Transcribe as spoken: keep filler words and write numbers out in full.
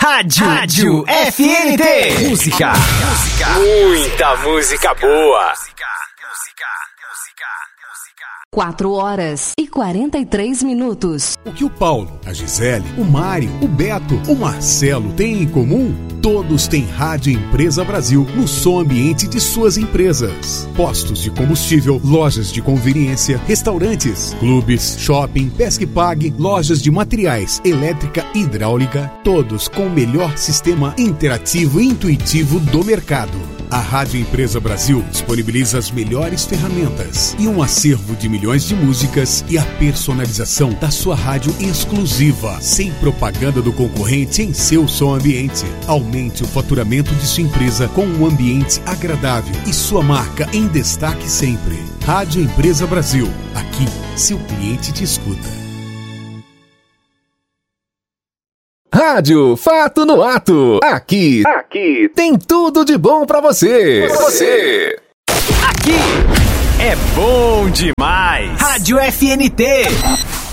Rádio, Rádio F N T. Música. Música. Muita música boa. quatro horas e quarenta e três minutos. O que o Paulo, a Gisele, o Mário, o Beto, o Marcelo têm em comum? Todos têm Rádio Empresa Brasil no som ambiente de suas empresas. Postos de combustível, lojas de conveniência, restaurantes, clubes, shopping, pesca e pague, lojas de materiais, elétrica e hidráulica, todos com o melhor sistema interativo e intuitivo do mercado. A Rádio Empresa Brasil disponibiliza as melhores ferramentas e um acervo de milhões de músicas e a personalização da sua rádio exclusiva, sem propaganda do concorrente em seu som ambiente. Aumente o faturamento de sua empresa com um ambiente agradável e sua marca em destaque sempre. Rádio Empresa Brasil. Aqui, seu cliente te escuta. Rádio Fato no Ato. Aqui, aqui tem tudo de bom pra você. Pra você. Aqui é bom demais. Rádio F N T.